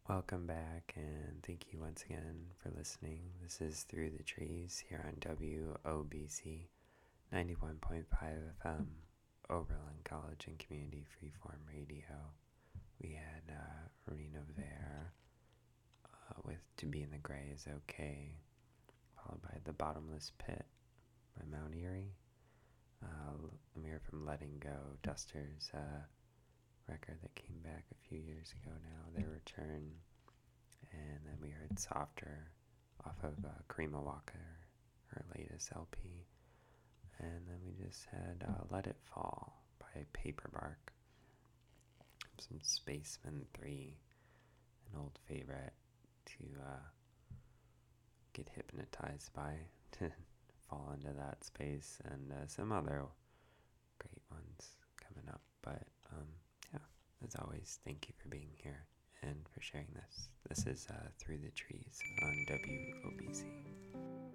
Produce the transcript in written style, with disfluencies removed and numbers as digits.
Welcome back, and thank you once again for listening. This is Through the Trees here on WOBC 91.5 FM, Oberlin College and Community Freeform Radio. We had Rena Vare with To Be in the Gray is Okay, followed by The Bottomless Pit by Mount Erie. We heard from Letting Go, Duster's record that came back a few years ago now, their return. And then we heard Softer off of Karima Walker, her latest LP. And then we just had Let It Fall by Paperbark. Some Spaceman 3, an old favorite to get hypnotized by, to fall into that space, and some other great ones coming up. But yeah, as always, thank you for being here and for sharing this. This is Through the Trees on WOBC.